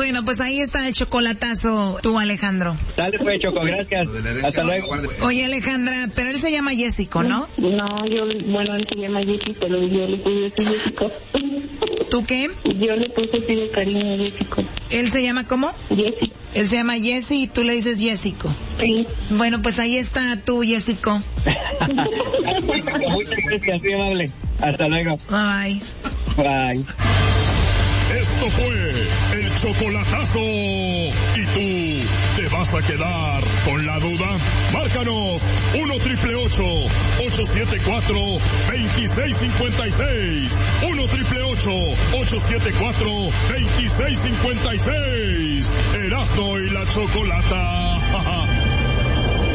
Bueno, pues ahí está el chocolatazo, tú, Alejandro. Dale pues, Choco, gracias. Hasta luego. Oye, Alejandra, pero él se llama Jessico, ¿no? No, él se llama Jessico, pero yo le puse así Jessico. ¿Tú qué? Yo le puse así de cariño Jessico. ¿Él se llama cómo? Jessico. Él se llama Jesse y tú le dices Jessico. Sí. Bueno, pues ahí está tú, Jessico. Muchas gracias, muy amable. Hasta luego. Bye. Bye. Esto fue el chocolatazo. ¿Y tú te vas a quedar con la duda? Márcanos 1-888-874-2656. 1-888-874-2656. Erasmo y la Chocolata.